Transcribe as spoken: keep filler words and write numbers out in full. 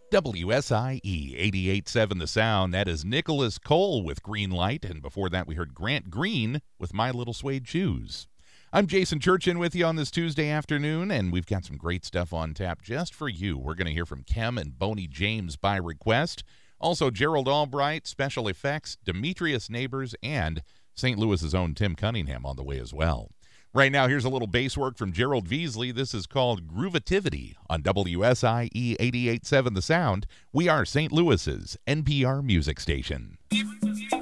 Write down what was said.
W S I E eighty-eight point seven The Sound. That is Nicholas Cole with Green Light. And before that, we heard Grant Green with My Little Suede Shoes. I'm Jason Churchin with you on this Tuesday afternoon, and we've got some great stuff on tap just for you. We're going to hear from Kem and Boney James by request. Also, Gerald Albright, Special Effects, Demetrius Neighbors, and Saint Louis's own Tim Cunningham on the way as well. Right now, here's a little bass work from Gerald Veasley. This is called Groovativity on W S I E eighty-eight point seven The Sound. We are Saint Louis's N P R music station.